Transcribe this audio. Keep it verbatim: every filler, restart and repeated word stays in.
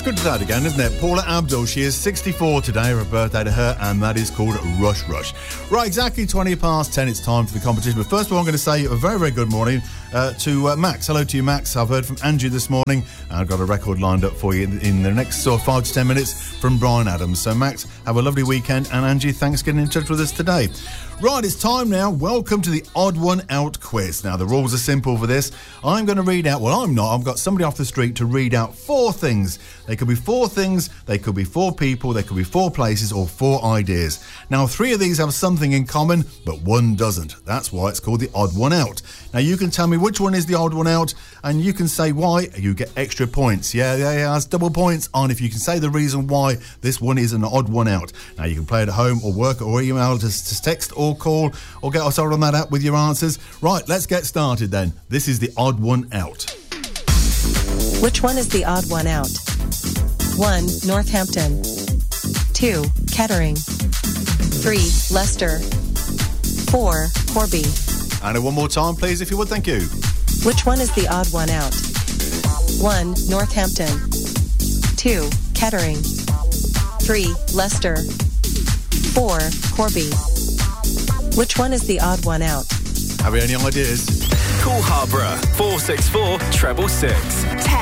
good to that again, isn't it? Paula Abdul, she is sixty-four today, her birthday to her, and that is called Rush Rush. Right, exactly twenty past ten, it's time for the competition. But first of all, I'm going to say a very, very good morning uh, to uh, Max. Hello to you, Max. I've heard from Angie this morning, and I've got a record lined up for you in, in the next sort of five to ten minutes from Brian Adams. So, Max, have a lovely weekend, and Angie, thanks for getting in touch with us today. Right, it's time now. Welcome to the Odd One Out quiz. Now, the rules are simple for this. I'm going to read out, well, I'm not, I've got somebody off the street to read out four things. They could be four things, they could be four people, they could be four places, or four ideas. Now, three of these have something in common, but one doesn't. That's why it's called the Odd One Out. Now, you can tell me which one is the odd one out, and you can say why. You get extra points. Yeah, yeah, yeah, that's double points on if you can say the reason why this one is an odd one out. Now, you can play it at home or work or email, just, just text or call or get us all on that app with your answers. Right, let's get started then. This is the odd one out. Which one is the odd one out? one. Northampton. two. Kettering. three. Leicester. four. Corby. And one more time, please, if you would. Thank you. Which one is the odd one out? one. Northampton. two. Kettering. three. Leicester. four. Corby. Which one is the odd one out? Have you any ideas? Call Harborough four six four, treble six.